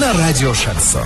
на радио «Шансон».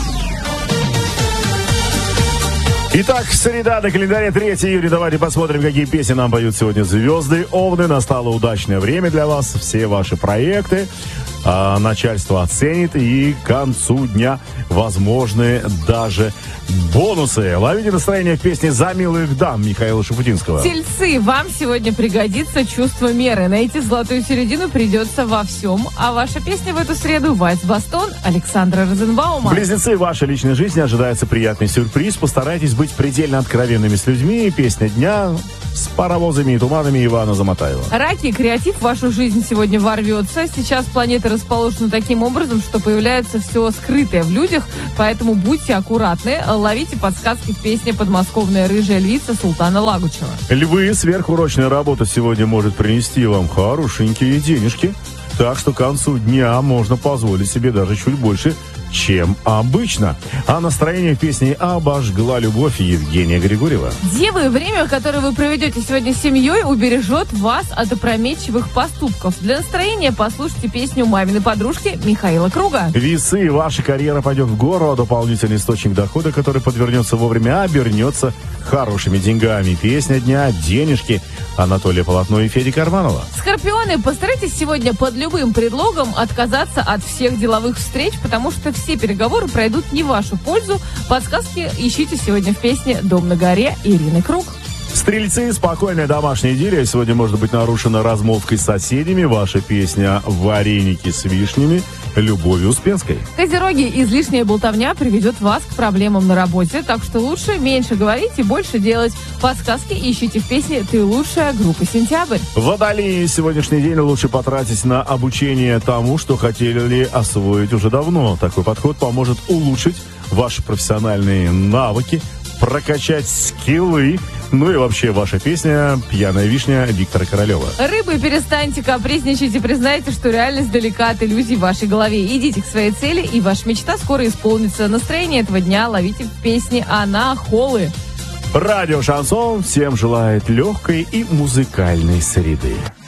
Итак, среда на календаре 3 июня. Давайте посмотрим, какие песни нам поют сегодня звезды. Овны, настало удачное время для вас. Все ваши проекты начальство оценит, и к концу дня возможны даже бонусы. Ловите настроение в песне «За милых дам» Михаила Шуфутинского. Тельцы, вам сегодня пригодится чувство меры. Найти золотую середину придется во всем. А ваша песня в эту среду «Вальс Бастон» Александра Розенбаума. Близнецы, в вашей личной жизни ожидается приятный сюрприз. Постарайтесь быть предельно откровенными с людьми. Песня дня с паровозами и туманами Ивана Замотаева. Раки, креатив в вашу жизнь сегодня ворвется. Сейчас планеты расположены таким образом, что появляется все скрытое в людях, поэтому будьте аккуратны. Ловите подсказки в песне «Подмосковная рыжая львица» Султана Лагучева. Львы, сверхурочная работа сегодня может принести вам хорошенькие денежки, так что к концу дня можно позволить себе даже чуть больше, чем обычно. А настроение в песне «Обожгла любовь» Евгения Григорьева. Девы, время, которое вы проведете сегодня с семьей, убережет вас от опрометчивых поступков. Для настроения послушайте песню «Мамины подружки» Михаила Круга. Весы, ваша карьера пойдет в гору, а дополнительный источник дохода, который подвернется вовремя, обернется хорошими деньгами. Песня дня «Денежки» Анатолия Полотно и Феди Карманова. Скорпионы, постарайтесь сегодня под любым предлогом отказаться от всех деловых встреч, потому что все переговоры пройдут не в вашу пользу. Подсказки ищите сегодня в песне «Дом на горе» Ирины Круг. Стрельцы, спокойная домашняя идиллия сегодня может быть нарушена размолвкой с соседями. Ваша песня «Вареники с вишнями» Любови Успенской. Козероги, излишняя болтовня приведет вас к проблемам на работе, так что лучше меньше говорить и больше делать. Подсказки ищите в песне «Ты лучшая» группы «Сентябрь». Водолеи, сегодняшний день лучше потратить на обучение тому, что хотели освоить уже давно. Такой подход поможет улучшить ваши профессиональные навыки, прокачать скиллы. Ну и вообще ваша песня «Пьяная вишня» Виктора Королева. Рыбы, перестаньте капризничать и признайте, что реальность далека от иллюзий в вашей голове. Идите к своей цели, и ваша мечта скоро исполнится. Настроение этого дня ловите в песне «Она Холы». Радио «Шансон» всем желает легкой и музыкальной среды.